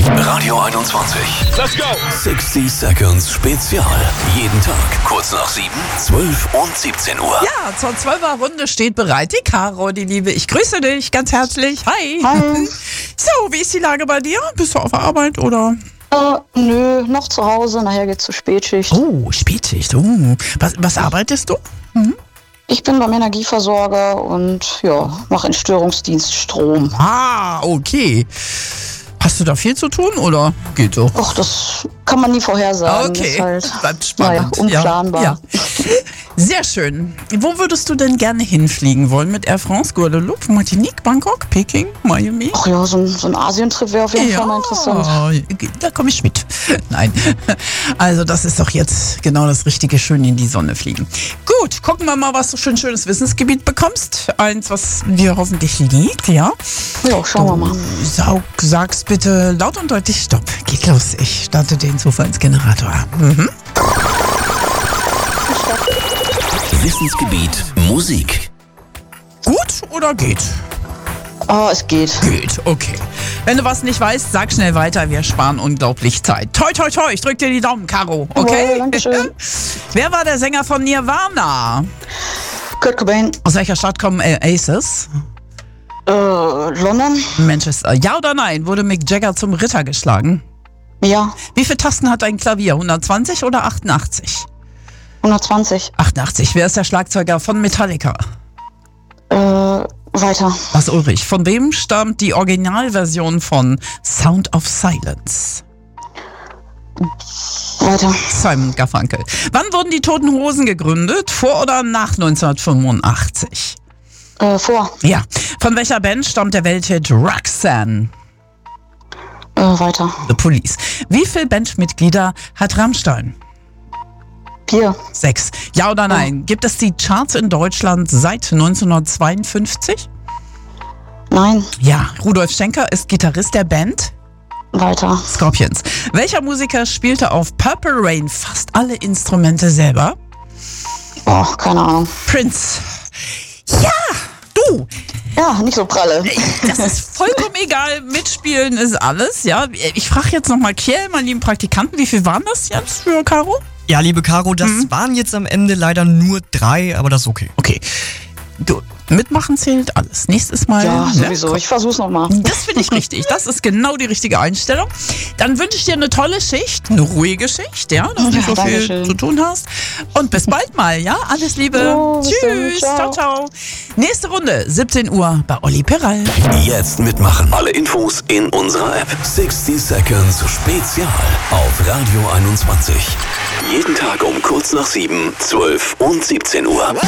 Radio 21. Let's go. 60 Seconds Spezial. Jeden Tag kurz nach 7, 12 und 17 Uhr. Ja, zur 12er Runde steht bereit die Caro, die Liebe. Ich grüße dich ganz herzlich. Hi. Hi. So, wie ist die Lage bei dir? Bist du auf der Arbeit oder? Nö, noch zu Hause. Nachher geht's zur Spätschicht. Oh, Spätschicht. Was arbeitest du? Ich bin beim Energieversorger und mache Entstörungsdienst Strom. Ah, okay. Hast du da viel zu tun oder geht so? Och, das kann man nie vorhersagen. Okay, Das ist halt, bleibt spannend. unplanbar. Ja. Sehr schön. Wo würdest du denn gerne hinfliegen wollen? Mit Air France, Guadeloupe, Martinique, Bangkok, Peking, Miami? Ach ja, so ein Asientrip wäre auf jeden Fall mal interessant. Da komme ich mit. Nein, also das ist doch jetzt genau das Richtige, schön in die Sonne fliegen. Gut, gucken wir mal, was du für ein schönes Wissensgebiet bekommst. Eins, was dir hoffentlich liegt, ja? Ja, schauen wir mal. Sag's bitte laut und deutlich Stopp. Geht los, ich starte den Zufallsgenerator. Wissensgebiet Musik. Gut oder geht? Es geht. Geht, okay. Wenn du was nicht weißt, sag schnell weiter, wir sparen unglaublich Zeit. Toi, toi, toi, ich drück dir die Daumen, Caro, okay? Jawohl, dankeschön. Wer war der Sänger von Nirvana? Kurt Cobain. Aus welcher Stadt kommen Aces? London? Manchester. Ja oder nein? Wurde Mick Jagger zum Ritter geschlagen? Ja. Wie viele Tasten hat ein Klavier? 120 oder 88? 120. 88. Wer ist der Schlagzeuger von Metallica? Weiter. Lars Ulrich. Von wem stammt die Originalversion von Sound of Silence? Weiter. Simon Garfunkel. Wann wurden die Toten Hosen gegründet? Vor oder nach 1985? Vor. Ja. Von welcher Band stammt der Welthit Roxanne? Weiter. The Police. Wie viele Bandmitglieder hat Rammstein? 4. 6. Ja oder nein? Gibt es die Charts in Deutschland seit 1952? Nein. Ja. Rudolf Schenker ist Gitarrist der Band Weiter. Scorpions. Welcher Musiker spielte auf Purple Rain fast alle Instrumente selber? Keine Ahnung. Prince. Ja, du. Ja, nicht so pralle. Das ist vollkommen egal. Mitspielen ist alles, ja. Ich frage jetzt nochmal Kiel, meinen lieben Praktikanten, wie viel waren das jetzt für Caro? Ja, liebe Caro, das waren jetzt am Ende leider nur 3, aber das ist okay. Okay. Du, mitmachen zählt alles. Nächstes Mal. Ja, sowieso. Ich versuch's nochmal. Das finde ich richtig. Das ist genau die richtige Einstellung. Dann wünsche ich dir eine tolle Schicht, eine ruhige Schicht, ja, dass du nicht so viel Dankeschön. zu tun hast. Und bis bald mal, ja. Alles Liebe. Jo, bis dann. Tschüss. Ciao. Ciao, ciao. Nächste Runde, 17 Uhr bei Olli Peral. Jetzt mitmachen. Alle Infos in unserer App. 60 Seconds Spezial auf Radio 21. Jeden Tag um kurz nach 7, 12 und 17 Uhr.